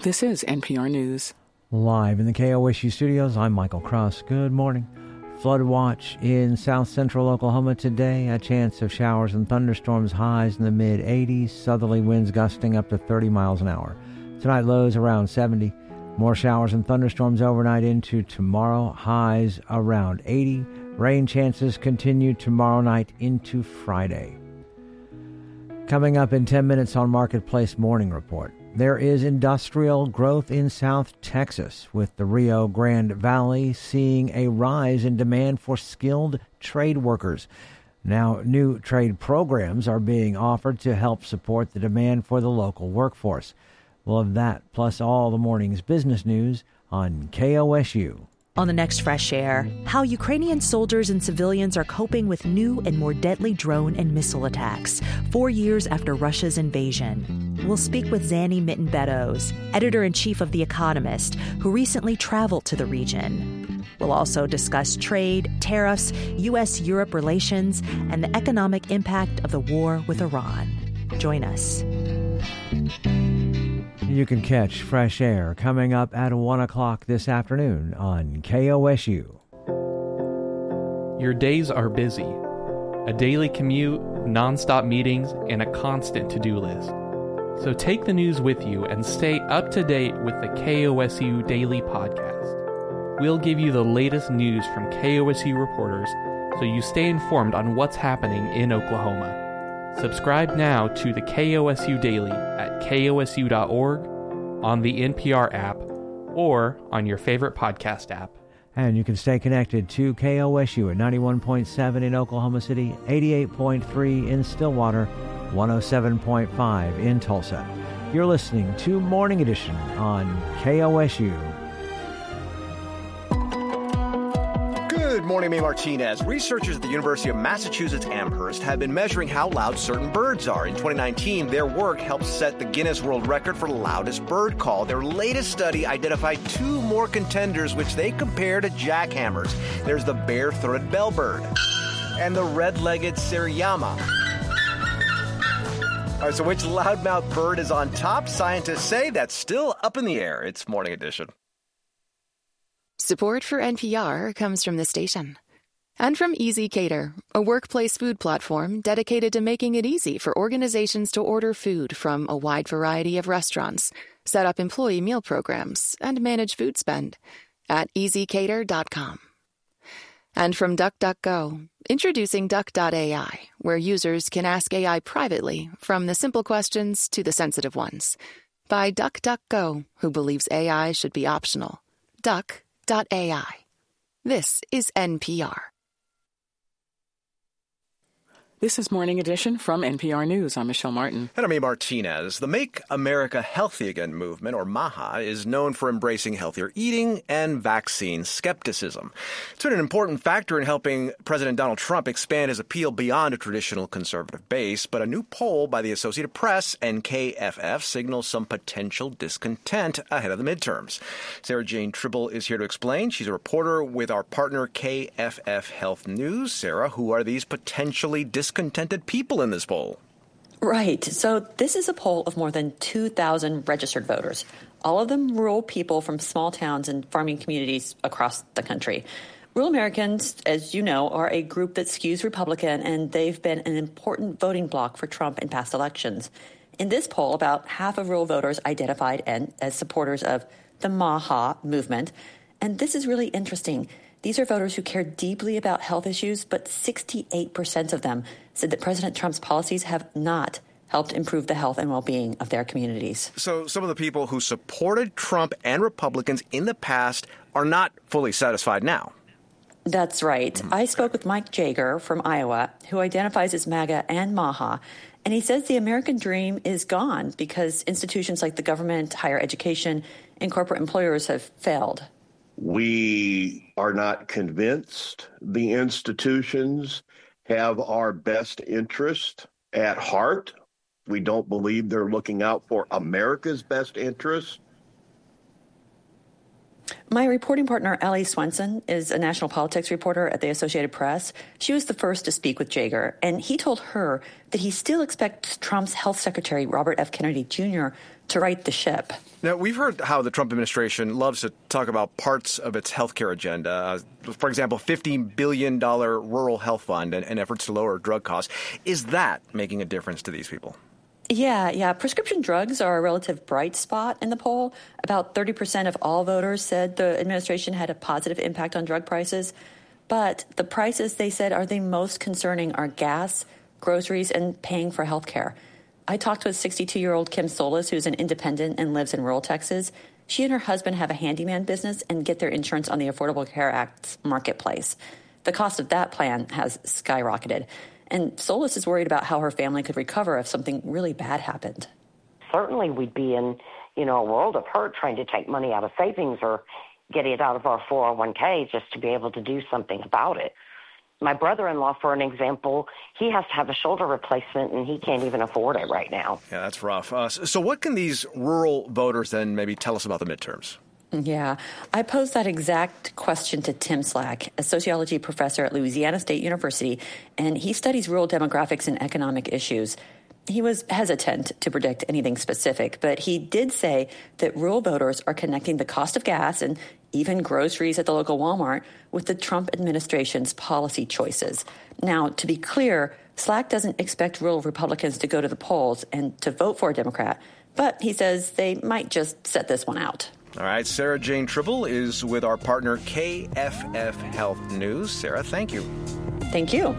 This is NPR News. Live in the KOSU studios, I'm Michael Cross. Good morning. Flood watch in south central Oklahoma today. A chance of showers and thunderstorms, highs in the mid-80s. Southerly winds gusting up to 30 miles an hour. Tonight, lows around 70. More showers and thunderstorms overnight into tomorrow. Highs around 80. Rain chances continue tomorrow night into Friday. Coming up in 10 minutes on Marketplace Morning Report. There is industrial growth in South Texas, with the Rio Grande Valley seeing a rise in demand for skilled trade workers. Now, new trade programs are being offered to help support the demand for the local workforce. We'll have that, plus all the morning's business news on KOSU. On the next Fresh Air, how Ukrainian soldiers and civilians are coping with new and more deadly drone and missile attacks 4 years after Russia's invasion. We'll speak with Zanny Mitten-Beddoes, editor-in-chief of The Economist, who recently traveled to the region. We'll also discuss trade, tariffs, U.S.-Europe relations, and the economic impact of the war with Iran. Join us. You can catch Fresh Air coming up at 1 o'clock this afternoon on KOSU. Your days are busy. A daily commute, nonstop meetings, and a constant to-do list. So take the news with you and stay up to date with the KOSU Daily Podcast. We'll give you the latest news from KOSU reporters so you stay informed on what's happening in Oklahoma. Subscribe now to the KOSU Daily at kosu.org, on the NPR app, or on your favorite podcast app. And you can stay connected to KOSU at 91.7 in Oklahoma City, 88.3 in Stillwater, 107.5 in Tulsa. You're listening to Morning Edition on KOSU. Good morning, May Martinez. Researchers at the University of Massachusetts Amherst have been measuring how loud certain birds are. In 2019, their work helped set the Guinness World Record for loudest bird call. Their latest study identified two more contenders, which they compare to jackhammers. There's the bare-throated bellbird and the red-legged Siriyama. All right, so which loudmouth bird is on top? Scientists say that's still up in the air. It's Morning Edition. Support for NPR comes from the station. And from Easy Cater, a workplace food platform dedicated to making it easy for organizations to order food from a wide variety of restaurants, set up employee meal programs, and manage food spend at easycater.com. And from DuckDuckGo, introducing Duck.ai, where users can ask AI privately, from the simple questions to the sensitive ones. By DuckDuckGo, who believes AI should be optional. Duck.ai. This is NPR. This is Morning Edition from NPR News. I'm Michelle Martin. And I'm A. Martinez. The Make America Healthy Again movement, or MAHA, is known for embracing healthier eating and vaccine skepticism. It's been an important factor in helping President Donald Trump expand his appeal beyond a traditional conservative base. But a new poll by the Associated Press and KFF signals some potential discontent ahead of the midterms. Sarah Jane Tribble is here to explain. She's a reporter with our partner KFF Health News. Sarah, who are these potentially discontented people in this poll? Right. So this is a poll of more than 2,000 registered voters, all of them rural people from small towns and farming communities across the country. Rural Americans, as you know, are a group that skews Republican, and they've been an important voting bloc for Trump in past elections. In this poll, about half of rural voters identified as supporters of the MAHA movement. And this is really interesting. These are voters who care deeply about health issues, but 68% of them said that President Trump's policies have not helped improve the health and well-being of their communities. So some of the people who supported Trump and Republicans in the past are not fully satisfied now. That's right. I spoke with Mike Jager from Iowa, who identifies as MAGA and MAHA, and he says the American dream is gone because institutions like the government, higher education, and corporate employers have failed. We are not convinced the institutions have our best interest at heart. We don't believe they're looking out for America's best interest. My reporting partner, Allie Swenson, is a national politics reporter at the Associated Press. She was the first to speak with Jager, and he told her that he still expects Trump's health secretary, Robert F. Kennedy Jr., to right the ship. Now, we've heard how the Trump administration loves to talk about parts of its healthcare agenda. For example, $50 billion rural health fund and efforts to lower drug costs. Is that making a difference to these people? Yeah. Prescription drugs are a relative bright spot in the poll. About 30% of all voters said the administration had a positive impact on drug prices. But the prices, they said, are the most concerning are gas, groceries, and paying for health care. I talked with 62-year-old Kim Solis, who's an independent and lives in rural Texas. She and her husband have a handyman business and get their insurance on the Affordable Care Act's marketplace. The cost of that plan has skyrocketed. And Solis is worried about how her family could recover if something really bad happened. Certainly we'd be in, a world of hurt trying to take money out of savings or get it out of our 401k just to be able to do something about it. My brother-in-law, for an example, he has to have a shoulder replacement, and he can't even afford it right now. Yeah, that's rough. So what can these rural voters then maybe tell us about the midterms? Yeah, I posed that exact question to Tim Slack, a sociology professor at Louisiana State University, and he studies rural demographics and economic issues. He was hesitant to predict anything specific, but he did say that rural voters are connecting the cost of gas and even groceries at the local Walmart with the Trump administration's policy choices. Now, to be clear, Slack doesn't expect rural Republicans to go to the polls and to vote for a Democrat, but he says they might just set this one out. All right, Sarah Jane Tribble is with our partner KFF Health News. Sarah, thank you. Thank you.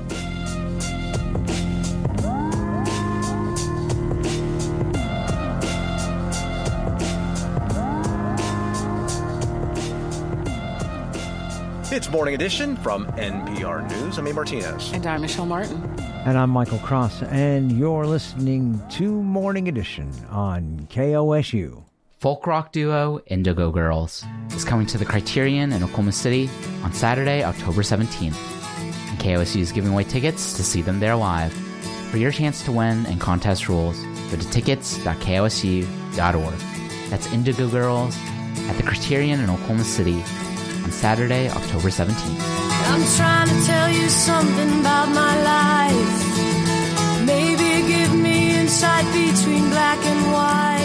It's Morning Edition from NPR News. I'm A. Martinez. And I'm Michelle Martin. And I'm Michael Cross, and you're listening to Morning Edition on KOSU. Folk rock duo Indigo Girls is coming to the Criterion in Oklahoma City on Saturday, October 17th. And KOSU is giving away tickets to see them there live. For your chance to win and contest rules, go to tickets.kosu.org. That's Indigo Girls at the Criterion in Oklahoma City on Saturday, October 17th. I'm trying to tell you something about my life. Maybe give me insight between black and white.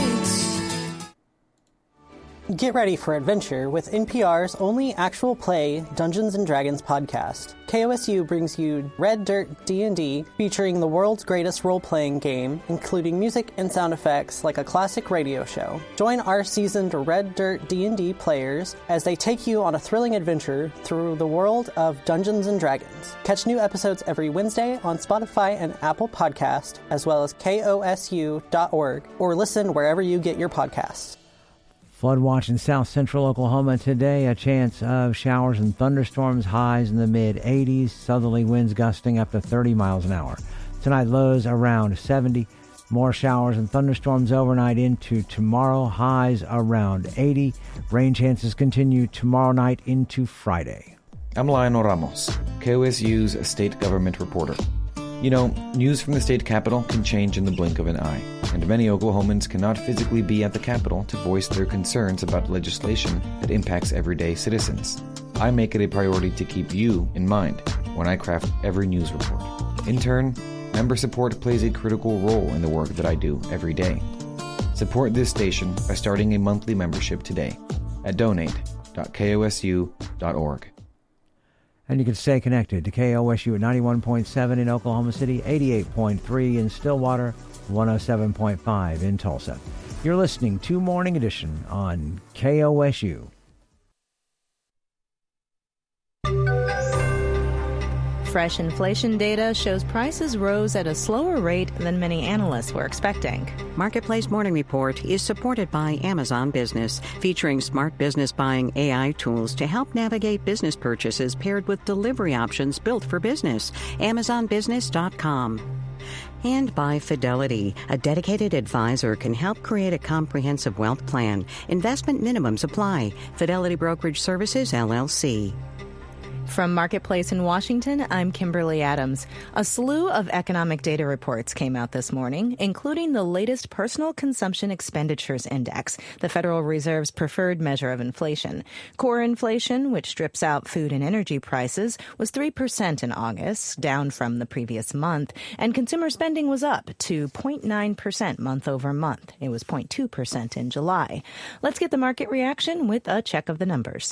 Get ready for adventure with NPR's only actual play Dungeons & Dragons podcast. KOSU brings you Red Dirt D&D, featuring the world's greatest role-playing game, including music and sound effects like a classic radio show. Join our seasoned Red Dirt D&D players as they take you on a thrilling adventure through the world of Dungeons & Dragons. Catch new episodes every Wednesday on Spotify and Apple Podcast, as well as KOSU.org, or listen wherever you get your podcasts. Flood watch in south central Oklahoma today. A chance of showers and thunderstorms, highs in the mid-80s. Southerly winds gusting up to 30 miles an hour. Tonight, lows around 70. More showers and thunderstorms overnight into tomorrow. Highs around 80. Rain chances continue tomorrow night into Friday. I'm Lionel Ramos, KOSU's state government reporter. You know, news from the state capitol can change in the blink of an eye, and many Oklahomans cannot physically be at the capitol to voice their concerns about legislation that impacts everyday citizens. I make it a priority to keep you in mind when I craft every news report. In turn, member support plays a critical role in the work that I do every day. Support this station by starting a monthly membership today at donate.kosu.org. And you can stay connected to KOSU at 91.7 in Oklahoma City, 88.3 in Stillwater, 107.5 in Tulsa. You're listening to Morning Edition on KOSU. Fresh inflation data shows prices rose at a slower rate than many analysts were expecting. Marketplace Morning Report is supported by Amazon Business, featuring smart business buying AI tools to help navigate business purchases paired with delivery options built for business. AmazonBusiness.com. And by Fidelity, a dedicated advisor can help create a comprehensive wealth plan. Investment minimums apply. Fidelity Brokerage Services, LLC. From Marketplace in Washington, I'm Kimberly Adams. A slew of economic data reports came out this morning, including the latest Personal Consumption Expenditures Index, the Federal Reserve's preferred measure of inflation. Core inflation, which strips out food and energy prices, was 3% in August, down from the previous month, and consumer spending was up to 0.9% month over month. It was 0.2% in July. Let's get the market reaction with a check of the numbers.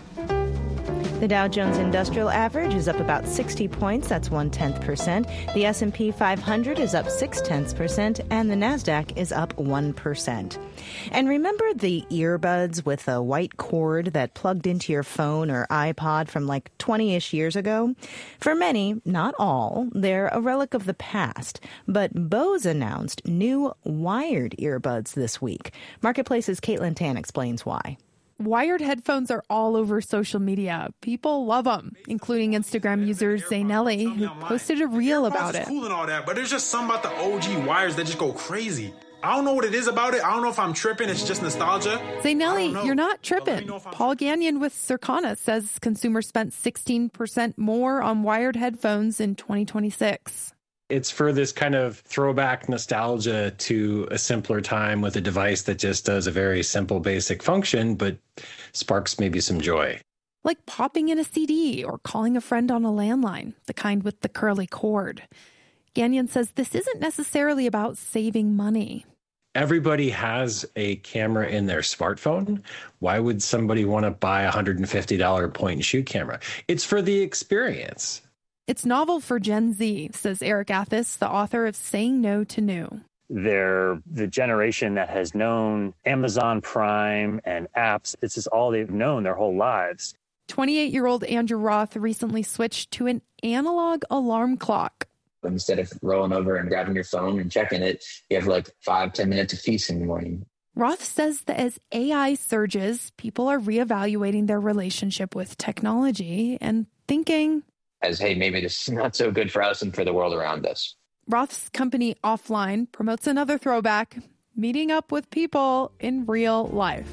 The Dow Jones Industrial Average is up about 60 points. That's 0.1%. The S&P 500 is up 0.6%, and the Nasdaq is up 1%. And remember the earbuds with a white cord that plugged into your phone or iPod from like 20-ish years ago? For many, not all, they're a relic of the past. But Bose announced new wired earbuds this week. Marketplace's Caitlin Tan explains why. Wired headphones are all over social media. People love them, including Instagram user Zaynelli, who posted a reel about it. It's cool and all that, but there's just something about the OG wires that just go crazy. I don't know what it is about it. I don't know if I'm tripping. It's just nostalgia. Zaynelli, you're not tripping. Paul Gagnon with Circana says consumers spent 16% more on wired headphones in 2026. It's for this kind of throwback nostalgia to a simpler time with a device that just does a very simple, basic function, but sparks maybe some joy. Like popping in a CD or calling a friend on a landline, the kind with the curly cord. Gagnon says this isn't necessarily about saving money. Everybody has a camera in their smartphone. Why would somebody want to buy a $150 point-and-shoot camera? It's for the experience. It's novel for Gen Z, says Eric Athis, the author of Saying No to New. They're the generation that has known Amazon Prime and apps. This is all they've known their whole lives. 28-year-old Andrew Roth recently switched to an analog alarm clock. Instead of rolling over and grabbing your phone and checking it, you have like 5-10 minutes of peace in the morning. Roth says that as AI surges, people are reevaluating their relationship with technology and thinking, as, hey, maybe this is not so good for us and for the world around us. Roth's company Offline promotes another throwback, meeting up with people in real life.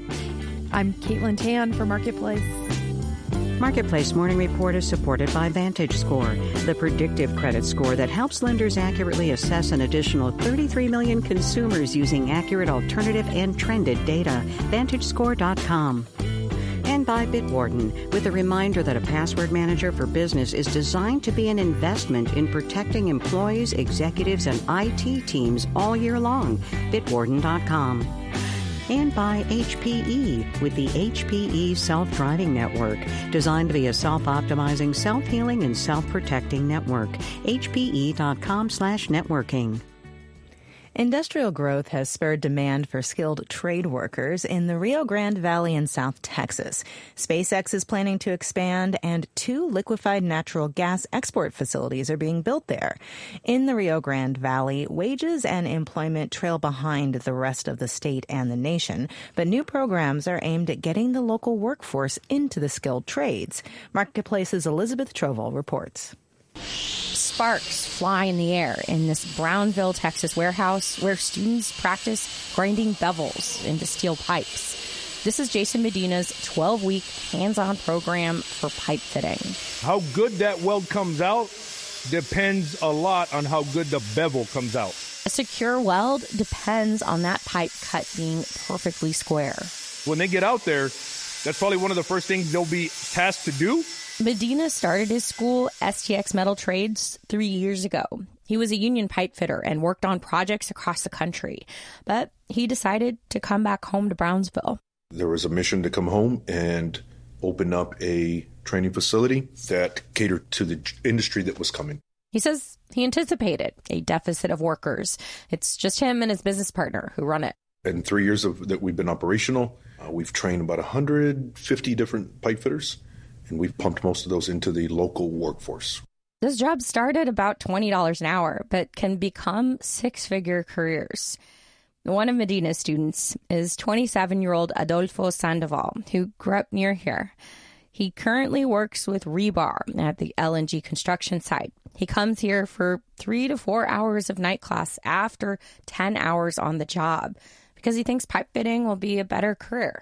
I'm Caitlin Tan for Marketplace. Marketplace Morning Report is supported by VantageScore, the predictive credit score that helps lenders accurately assess an additional 33 million consumers using accurate alternative and trended data. VantageScore.com. And by Bitwarden, with a reminder that a password manager for business is designed to be an investment in protecting employees, executives, and IT teams all year long. Bitwarden.com. And by HPE, with the HPE Self-Driving Network, designed to be a self-optimizing, self-healing, and self-protecting network. HPE.com/networking. Industrial growth has spurred demand for skilled trade workers in the Rio Grande Valley in South Texas. SpaceX is planning to expand, and 2 liquefied natural gas export facilities are being built there. In the Rio Grande Valley, wages and employment trail behind the rest of the state and the nation, but new programs are aimed at getting the local workforce into the skilled trades. Marketplace's Elizabeth Trovell reports. Sparks fly in the air in this Brownville, Texas warehouse where students practice grinding bevels into steel pipes. This is Jason Medina's 12-week hands-on program for pipe fitting. How good that weld comes out depends a lot on how good the bevel comes out. A secure weld depends on that pipe cut being perfectly square. When they get out there, that's probably one of the first things they'll be tasked to do. Medina started his school, STX Metal Trades, 3 years ago. He was a union pipe fitter and worked on projects across the country. But he decided to come back home to Brownsville. There was a mission to come home and open up a training facility that catered to the industry that was coming. He says he anticipated a deficit of workers. It's just him and his business partner who run it. In 3 years that we've been operational, we've trained about 150 different pipe fitters. And we've pumped most of those into the local workforce. This job started about $20 an hour, but can become 6-figure careers. One of Medina's students is 27-year-old Adolfo Sandoval, who grew up near here. He currently works with rebar at the LNG construction site. He comes here for 3 to 4 hours of night class after 10 hours on the job because he thinks pipe fitting will be a better career.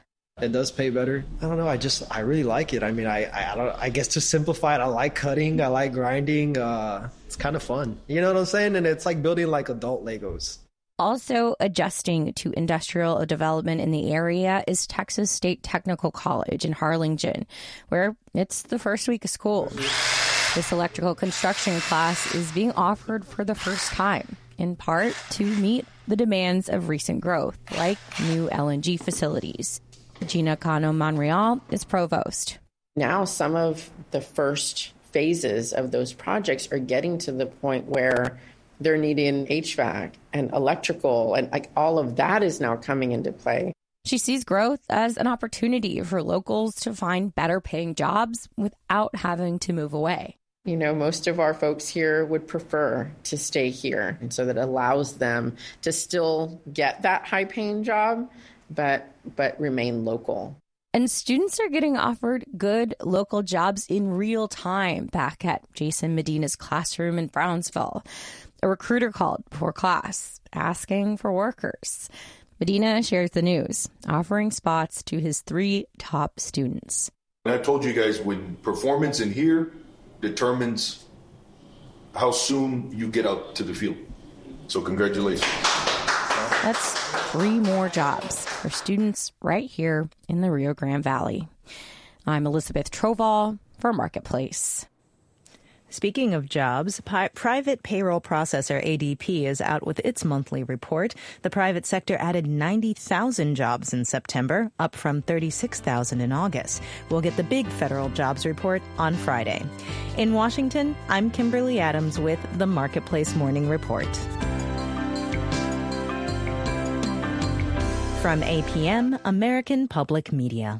It does pay better. I don't know. I really like it. I mean, I guess to simplify it, I like cutting. I like grinding. It's kind of fun. You know what I'm saying? And it's like building like adult Legos. Also adjusting to industrial development in the area is Texas State Technical College in Harlingen, where it's the first week of school. This electrical construction class is being offered for the first time, in part to meet the demands of recent growth, like new LNG facilities. Gina Cano Monreal is provost. Now some of the first phases of those projects are getting to the point where they're needing HVAC and electrical, and like all of that is now coming into play. She sees growth as an opportunity for locals to find better paying jobs without having to move away. You know, most of our folks here would prefer to stay here, and so that allows them to still get that high paying job, but remain local. And students are getting offered good local jobs in real time back at Jason Medina's classroom in Brownsville. A recruiter called before class asking for workers. Medina shares the news, offering spots to his 3 top students. And I told you guys, when performance in here determines how soon you get out to the field. So congratulations. That's 3 more jobs for students right here in the Rio Grande Valley. I'm Elizabeth Troval for Marketplace. Speaking of jobs, private payroll processor ADP is out with its monthly report. The private sector added 90,000 jobs in September, up from 36,000 in August. We'll get the big federal jobs report on Friday. In Washington, I'm Kimberly Adams with the Marketplace Morning Report. From APM, American Public Media.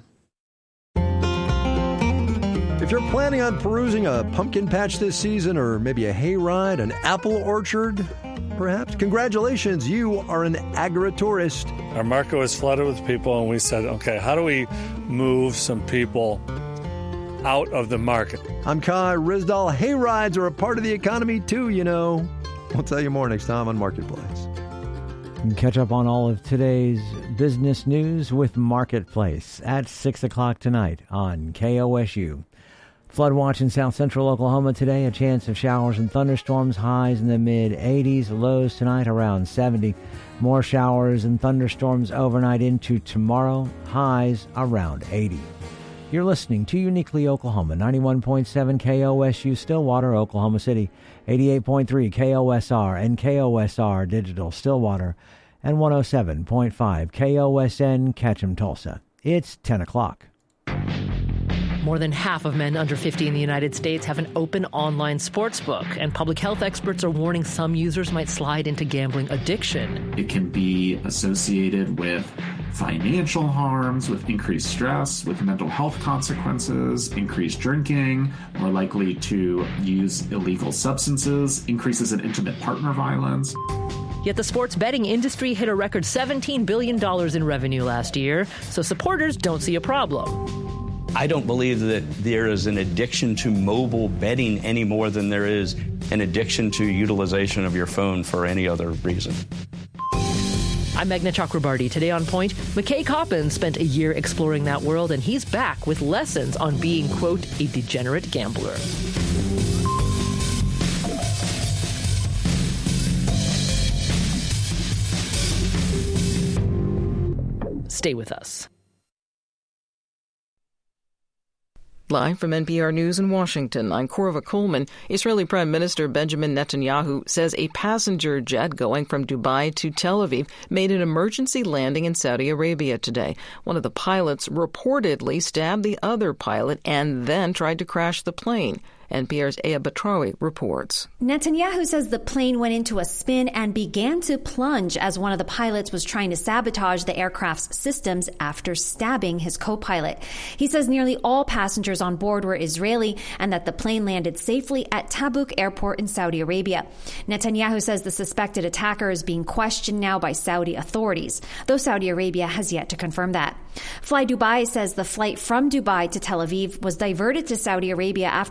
If you're planning on perusing a pumpkin patch this season, or maybe a hayride, an apple orchard, perhaps, congratulations, you are an agri-tourist. Our market was flooded with people, and we said, okay, how do we move some people out of the market? I'm Kai Rizdal. Hayrides are a part of the economy, too, you know. We'll tell you more next time on Marketplace. You can catch up on all of today's business news with Marketplace at 6 o'clock tonight on KOSU. Flood watch in south central Oklahoma today. A chance of showers and thunderstorms. Highs in the mid-80s. Lows tonight around 70. More showers and thunderstorms overnight into tomorrow. Highs around 80. You're listening to Uniquely Oklahoma. 91.7 KOSU Stillwater, Oklahoma City. 88.3 KOSR and KOSR Digital Stillwater. And 107.5 KOSN Ketchum Tulsa. It's 10 o'clock. More than half of men under 50 in the United States have an open online sports book, and public health experts are warning some users might slide into gambling addiction. It can be associated with financial harms, with increased stress, with mental health consequences, increased drinking, more likely to use illegal substances, increases in intimate partner violence. Yet the sports betting industry hit a record $17 billion in revenue last year, so supporters don't see a problem. I don't believe that there is an addiction to mobile betting any more than there is an addiction to utilization of your phone for any other reason. I'm Meghna Chakrabarty. Today on Point, McKay Coppins spent a year exploring that world, and he's back with lessons on being, quote, a degenerate gambler. Stay with us. Live from NPR News in Washington, I'm Korva Coleman. Israeli Prime Minister Benjamin Netanyahu says a passenger jet going from Dubai to Tel Aviv made an emergency landing in Saudi Arabia today. One of the pilots reportedly stabbed the other pilot and then tried to crash the plane. NPR's Aya Batrawi reports. Netanyahu says the plane went into a spin and began to plunge as one of the pilots was trying to sabotage the aircraft's systems after stabbing his co-pilot. He says nearly all passengers on board were Israeli and that the plane landed safely at Tabuk Airport in Saudi Arabia. Netanyahu says the suspected attacker is being questioned now by Saudi authorities, though Saudi Arabia has yet to confirm that. Fly Dubai says the flight from Dubai to Tel Aviv was diverted to Saudi Arabia after a, quote,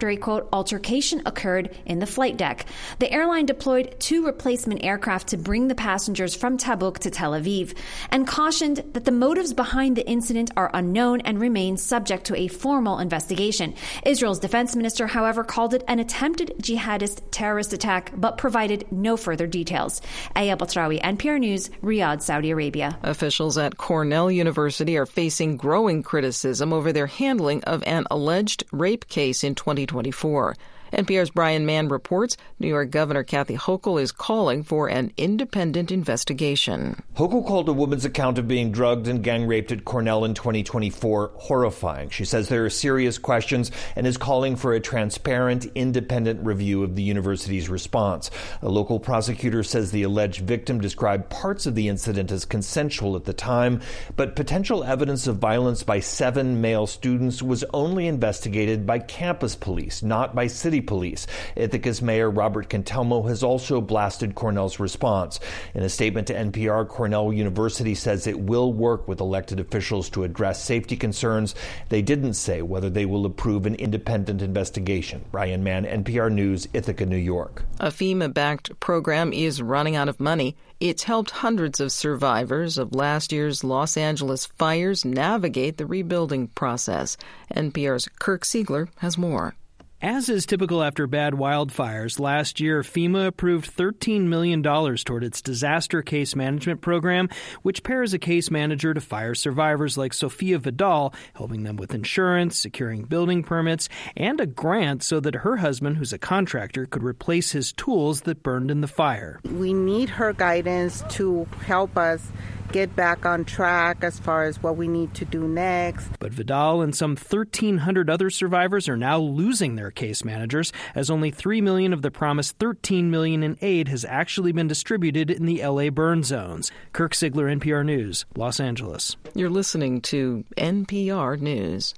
altercation occurred in the flight deck. The airline deployed 2 replacement aircraft to bring the passengers from Tabuk to Tel Aviv and cautioned that the motives behind the incident are unknown and remain subject to a formal investigation. Israel's defense minister, however, called it an attempted jihadist terrorist attack, but provided no further details. Aya Batrawi, NPR News, Riyadh, Saudi Arabia. Officials at Cornell University are facing growing criticism over their handling of an alleged rape case in 2024. NPR's Brian Mann reports New York Governor Kathy Hochul is calling for an independent investigation. Hochul called a woman's account of being drugged and gang raped at Cornell in 2024 horrifying. She says there are serious questions and is calling for a transparent, independent review of the university's response. A local prosecutor says the alleged victim described parts of the incident as consensual at the time, but potential evidence of violence by 7 male students was only investigated by campus police, not by city police. Ithaca's Mayor Robert Cantelmo has also blasted Cornell's response. In a statement to NPR, Cornell University says it will work with elected officials to address safety concerns. They didn't say whether they will approve an independent investigation. Brian Mann, NPR News, Ithaca, New York. A FEMA-backed program is running out of money. It's helped hundreds of survivors of last year's Los Angeles fires navigate the rebuilding process. NPR's Kirk Siegler has more. As is typical after bad wildfires, last year FEMA approved $13 million toward its disaster case management program, which pairs a case manager to fire survivors like Sofia Vidal, helping them with insurance, securing building permits, and a grant so that her husband, who's a contractor, could replace his tools that burned in the fire. We need her guidance to help us get back on track as far as what we need to do next. But Vidal and some 1,300 other survivors are now losing their case managers, as only $3 million of the promised $13 million in aid has actually been distributed in the L.A. burn zones. Kirk Siegler, NPR News, Los Angeles. You're listening to NPR News.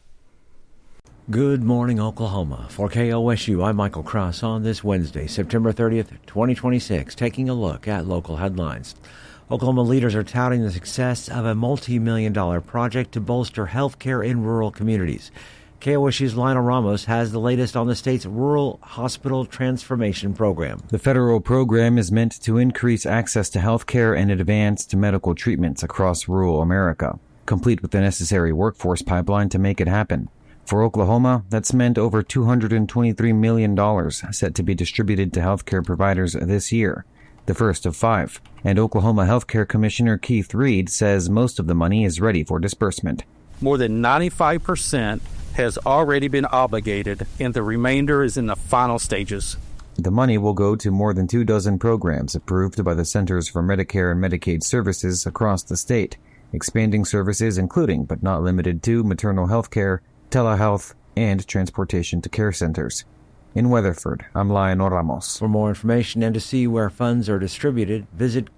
Good morning, Oklahoma. For KOSU, I'm Michael Cross on this Wednesday, September 30th, 2026, taking a look at local headlines. Oklahoma leaders are touting the success of a multi-million-dollar project to bolster health care in rural communities. KOSU's Lionel Ramos has the latest on the state's Rural Hospital Transformation Program. The federal program is meant to increase access to health care and advanced medical treatments across rural America, complete with the necessary workforce pipeline to make it happen. For Oklahoma, that's meant over $223 million set to be distributed to healthcare providers this year, the first of 5. And Oklahoma Healthcare Commissioner Keith Reed says most of the money is ready for disbursement. More than 95% has already been obligated, and the remainder is in the final stages. The money will go to more than 24 programs approved by the Centers for Medicare and Medicaid Services across the state, expanding services including, but not limited to, maternal health care, telehealth, and transportation to care centers. In Weatherford, I'm Lionel Ramos. For more information and to see where funds are distributed, visit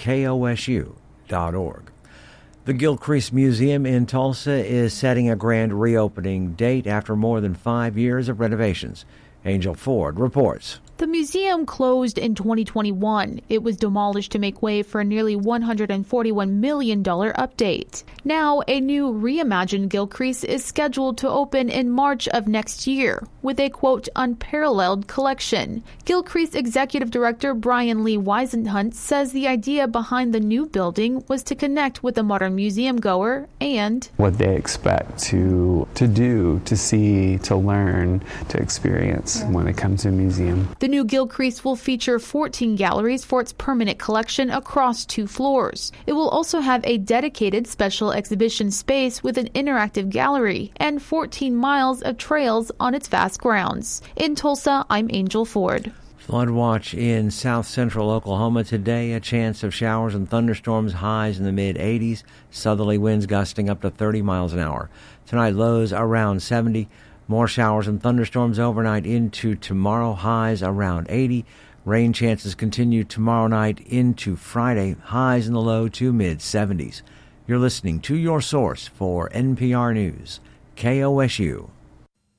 kosu.org. The Gilcrease Museum in Tulsa is setting a grand reopening date after more than 5 years of renovations. Angel Ford reports. The museum closed in 2021. It was demolished to make way for a nearly $141 million update. Now, a new reimagined Gilcrease is scheduled to open in March of next year with a, quote, unparalleled collection. Gilcrease Executive Director Brian Lee Weisenhunt says the idea behind the new building was to connect with the modern museum goer and what they expect to do, to see, to learn, to experience when it comes to a museum. The new Gilcrease will feature 14 galleries for its permanent collection across 2 floors. It will also have a dedicated special exhibition space with an interactive gallery and 14 miles of trails on its vast grounds. In Tulsa, I'm Angel Ford. Flood watch in south central Oklahoma today. A chance of showers and thunderstorms, highs in the mid-80s. Southerly winds gusting up to 30 miles an hour. Tonight, lows around 70. More showers and thunderstorms overnight into tomorrow, highs around 80. Rain chances continue tomorrow night into Friday, highs in the low to mid-70s. You're listening to your source for NPR News, KOSU.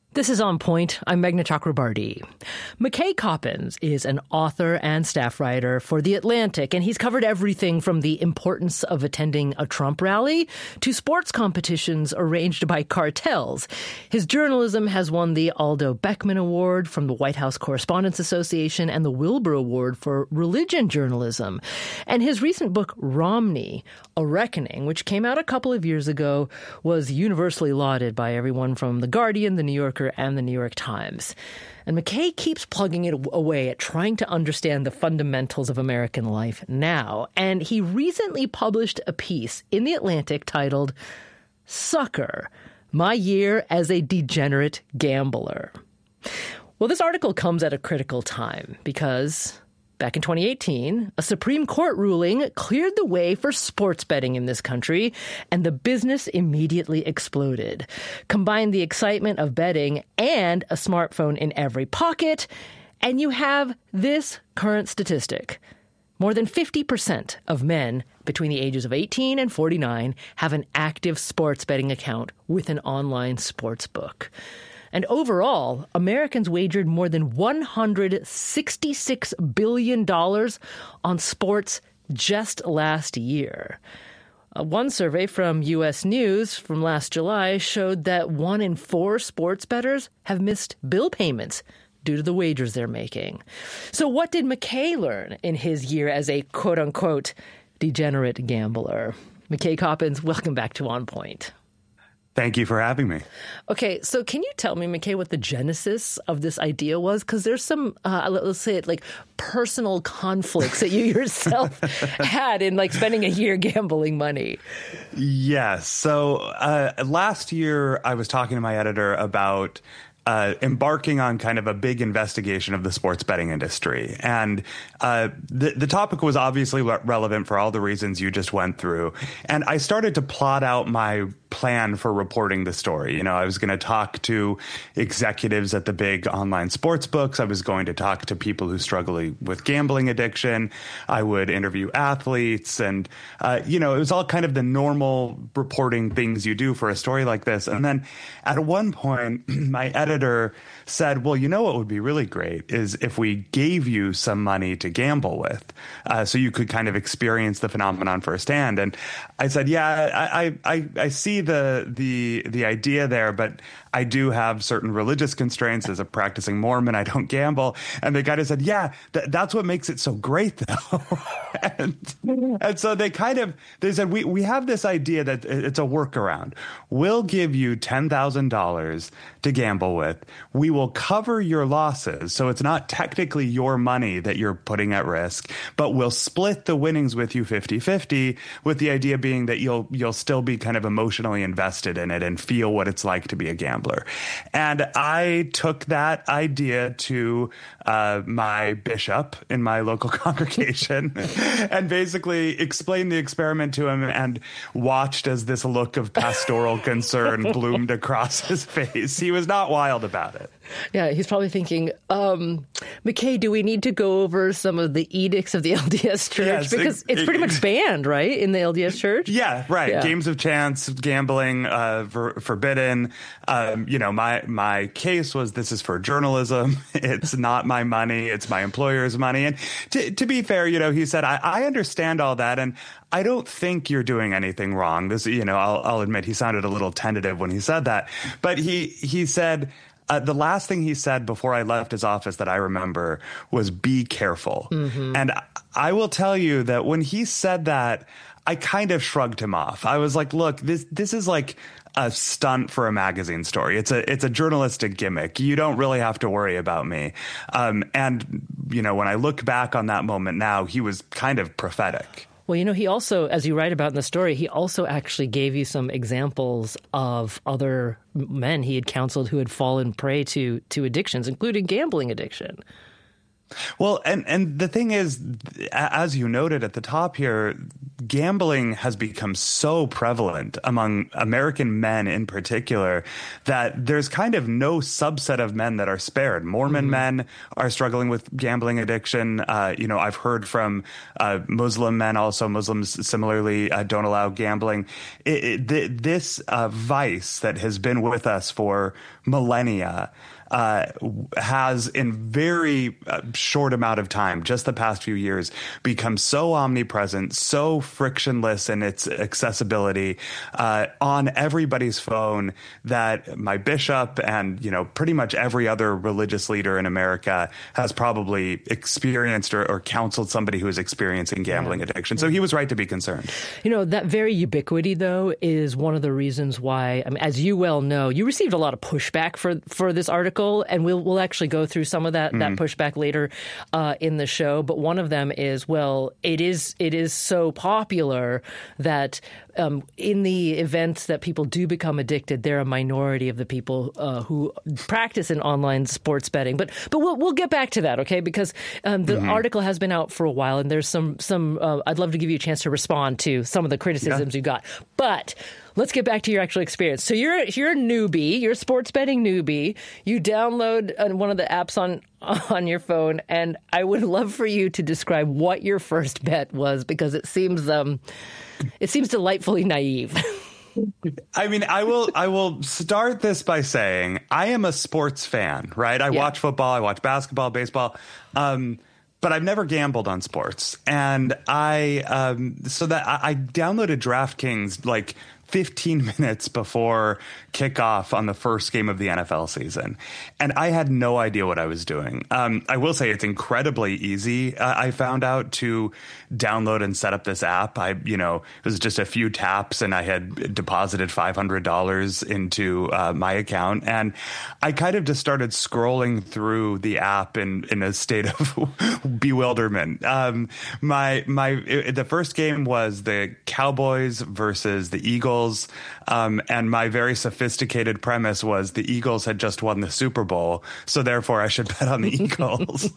This is On Point. I'm Meghna Chakrabarti. McKay Coppins is an author and staff writer for The Atlantic, and he's covered everything from the importance of attending a Trump rally to sports competitions arranged by cartels. His journalism has won the Aldo Beckman Award from the White House Correspondents Association and the Wilbur Award for religion journalism. And his recent book, Romney, A Reckoning, which came out a couple of years ago, was universally lauded by everyone from The Guardian, The New Yorker, and The New York Times. And McKay keeps plugging it away at trying to understand the fundamentals of American life now. And he recently published a piece in The Atlantic titled, Sucker, My Year as a Degenerate Gambler. Well, this article comes at a critical time because back in 2018, a Supreme Court ruling cleared the way for sports betting in this country, and the business immediately exploded. Combine the excitement of betting and a smartphone in every pocket, and you have this current statistic. More than 50% of men between the ages of 18 and 49 have an active sports betting account with an online sports book. And overall, Americans wagered more than $166 billion on sports just last year. One survey from U.S. News from last July showed that 1 in 4 sports bettors have missed bill payments due to the wagers they're making. So what did McKay learn in his year as a quote-unquote degenerate gambler? McKay Coppins, welcome back to On Point. Thank you for having me. Okay, so can you tell me, McKay, what the genesis of this idea was? Because there's some, let's say it, like personal conflicts that you yourself had in like spending a year gambling money. Yes. So last year I was talking to my editor about embarking on kind of a big investigation of the sports betting industry. And the topic was obviously relevant for all the reasons you just went through. And I started to plot out my plan for reporting the story. You know, I was going to talk to executives at the big online sports books. I was going to talk to people who struggle with gambling addiction. I would interview athletes. And, it was all kind of the normal reporting things you do for a story like this. And then at one point, my editor said, well, you know what would be really great is if we gave you some money to gamble with so you could kind of experience the phenomenon firsthand. And I said, yeah, I see the idea there, but I do have certain religious constraints as a practicing Mormon. I don't gamble. And the guy just said, yeah, that's what makes it so great, though. and so they said, we have this idea that it's a workaround. We'll give you $10,000 to gamble with. We will cover your losses. So it's not technically your money that you're putting at risk, but we'll split the winnings with you 50-50, with the idea being that you'll still be kind of emotionally invested in it and feel what it's like to be a gambler. And I took that idea to my bishop in my local congregation and basically explained the experiment to him and watched as this look of pastoral concern bloomed across his face. He was not wild about it. Yeah, he's probably thinking, McKay, do we need to go over some of the edicts of the LDS Church? Yes, because it's pretty much banned, right, in the LDS Church? Yeah, right. Yeah. Games of chance, gambling, forbidden. My case was this is for journalism. It's not my money. It's my employer's money. And to be fair, he said, I understand all that. And I don't think you're doing anything wrong. This, I'll admit he sounded a little tentative when he said that. But he said, the last thing he said before I left his office that I remember was be careful. Mm-hmm. And I will tell you that when he said that, I kind of shrugged him off. I was like, look, this is like a stunt for a magazine story. It's a journalistic gimmick. You don't really have to worry about me. And when I look back on that moment now, he was kind of prophetic. Well, he also, as you write about in the story, he also actually gave you some examples of other men he had counseled who had fallen prey to addictions, including gambling addiction. Well, and the thing is, as you noted at the top here, gambling has become so prevalent among American men in particular that there's kind of no subset of men that are spared. Mormon men are struggling with gambling addiction. I've heard from Muslim men also. Muslims similarly don't allow gambling. This vice that has been with us for millennia has in very short amount of time, just the past few years, become so omnipresent, so frictionless in its accessibility on everybody's phone that my bishop and, pretty much every other religious leader in America has probably experienced or counseled somebody who is experiencing gambling addiction. So he was right to be concerned. That very ubiquity, though, is one of the reasons why, as you well know, you received a lot of pushback for this article. And we'll actually go through some of that pushback later in the show. But one of them is, it is so popular that in the events that people do become addicted, they're a minority of the people who practice in online sports betting. But we'll get back to that, okay? Because the article has been out for a while, and there's some I'd love to give you a chance to respond to some of the criticisms you got. But let's get back to your actual experience. So you're a newbie, you're a sports betting newbie. You download one of the apps on your phone, and I would love for you to describe what your first bet was, because it seems delightfully naive. I mean, I will start this by saying I am a sports fan, right? I watch football, I watch basketball, baseball, but I've never gambled on sports. And I downloaded DraftKings like 15 minutes before kickoff on the first game of the NFL season. And I had no idea what I was doing. I will say it's incredibly easy. I found out to download and set up this app. It was just a few taps and I had deposited $500 into my account. And I kind of just started scrolling through the app in a state of bewilderment. The first game was the Cowboys versus the Eagles. And my very sophisticated premise was the Eagles had just won the Super Bowl, so therefore I should bet on the Eagles.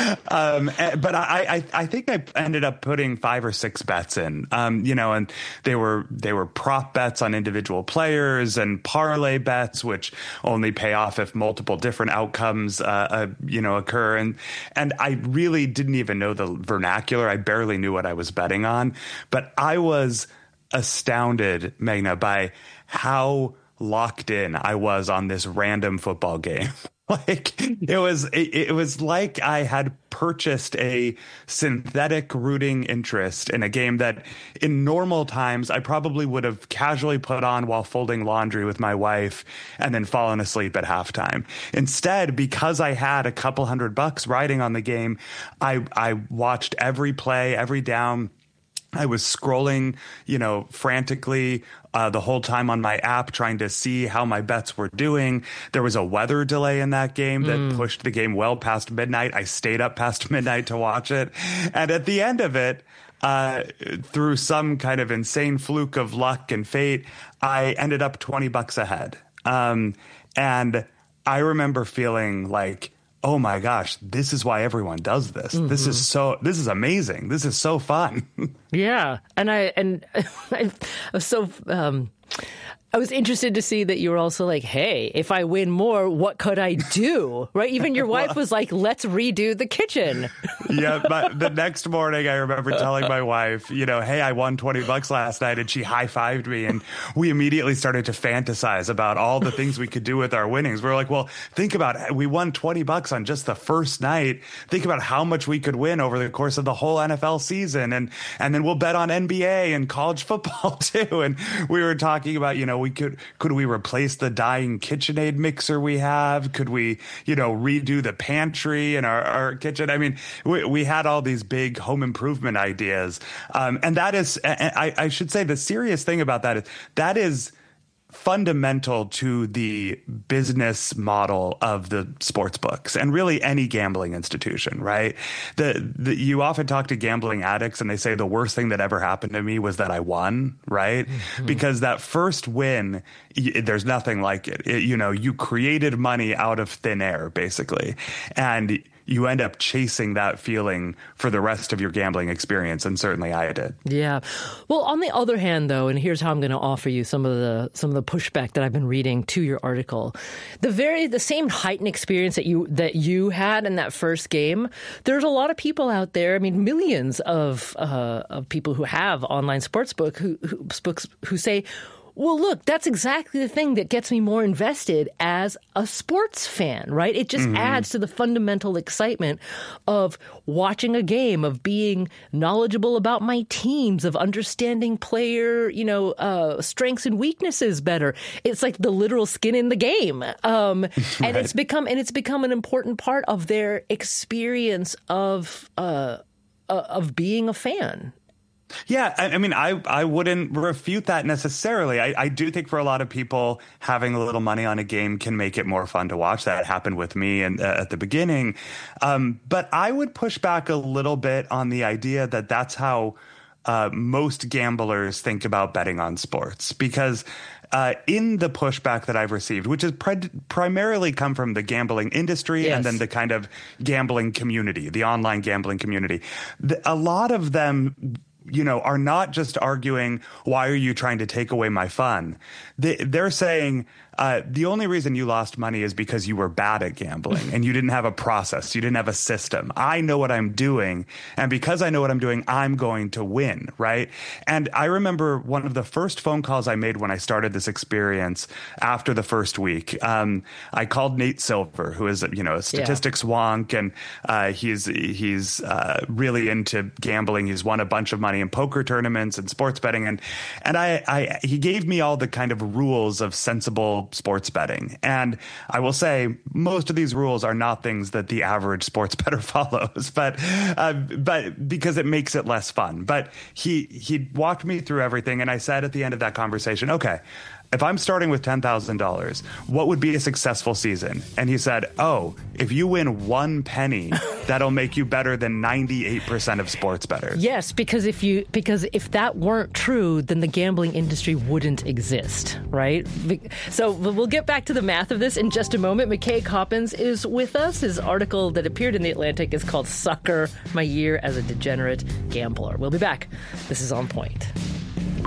But I think I ended up putting 5 or 6 bets in, and they were prop bets on individual players and parlay bets, which only pay off if multiple different outcomes, occur. And I really didn't even know the vernacular. I barely knew what I was betting on, but I was astounded, Meghna, by how locked in I was on this random football game. It was like I had purchased a synthetic rooting interest in a game that in normal times I probably would have casually put on while folding laundry with my wife and then fallen asleep at halftime. Instead, because I had a couple $100 riding on the game, I watched every play, every down. I was scrolling, frantically the whole time on my app trying to see how my bets were doing. There was a weather delay in that game that pushed the game well past midnight. I stayed up past midnight to watch it. And at the end of it, through some kind of insane fluke of luck and fate, I ended up $20 ahead. And I remember feeling like, oh my gosh, this is why everyone does this. This is amazing. This is so fun. Yeah. And I was so, I was interested to see that you were also like, hey, if I win more, what could I do? Right? Even your wife was like, let's redo the kitchen. Yeah. But the next morning, I remember telling my wife, hey, I won $20 last night, and she high-fived me. And we immediately started to fantasize about all the things we could do with our winnings. We were like, well, think about it. We won $20 on just the first night. Think about how much we could win over the course of the whole NFL season. And then we'll bet on NBA and college football too. And we were talking about, could we replace the dying KitchenAid mixer we have? Could we, redo the pantry in our kitchen? I mean, we had all these big home improvement ideas. And that is, I should say the serious thing about that is fundamental to the business model of the sports books and really any gambling institution, right? You often talk to gambling addicts and they say the worst thing that ever happened to me was that I won, right? Because that first win, there's nothing like it. You created money out of thin air, basically. And you end up chasing that feeling for the rest of your gambling experience, and certainly I did. Yeah. Well, on the other hand, though, and here's how I'm going to offer you some of the pushback that I've been reading to your article. The same heightened experience that you had in that first game. There's a lot of people out there. I mean, millions of people who have online sportsbook who say, well, look, that's exactly the thing that gets me more invested as a sports fan, right? It just adds to the fundamental excitement of watching a game, of being knowledgeable about my teams, of understanding player, strengths and weaknesses better. It's like the literal skin in the game. And it's become an important part of their experience of being a fan. Yeah, I mean, I wouldn't refute that necessarily. I do think for a lot of people, having a little money on a game can make it more fun to watch. That happened with me at the beginning. But I would push back a little bit on the idea that that's how most gamblers think about betting on sports. Because in the pushback that I've received, which has primarily come from the gambling industry and then the kind of gambling community, the online gambling community, a lot of them are not just arguing, why are you trying to take away my fun? They're saying, the only reason you lost money is because you were bad at gambling and you didn't have a process. You didn't have a system. I know what I'm doing. And because I know what I'm doing, I'm going to win, right? And I remember one of the first phone calls I made when I started this experience after the first week. I called Nate Silver, who is, a statistics wonk, and he's really into gambling. He's won a bunch of money in poker tournaments and sports betting. And he gave me all the kind of rules of sensible sports betting. And I will say most of these rules are not things that the average sports bettor follows, but because it makes it less fun. But he walked me through everything. And I said at the end of that conversation, okay, if I'm starting with $10,000, what would be a successful season? And he said, if you win one penny, that'll make you better than 98% of sports bettors. Yes, because if that weren't true, then the gambling industry wouldn't exist, right? So we'll get back to the math of this in just a moment. McKay Coppins is with us. His article that appeared in The Atlantic is called Sucker, My Year as a Degenerate Gambler. We'll be back. This is On Point.